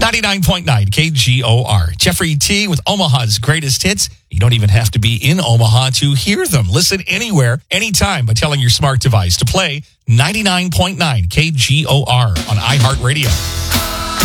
99.9 KGOR. Jeffrey T. with Omaha's greatest hits. You don't even have to be in Omaha to hear them. Listen anywhere, anytime by telling your smart device to play 99.9 KGOR on iHeartRadio.